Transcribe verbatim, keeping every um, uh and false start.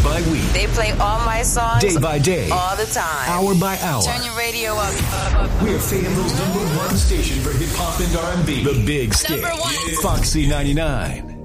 by week. They play all my songs. Day by day. All the time. Hour by hour. Turn your radio up. up, up, up. We're Fayetteville's number one station for hip hop and R and B. The Big Stick. Number one. Foxy ninety-nine.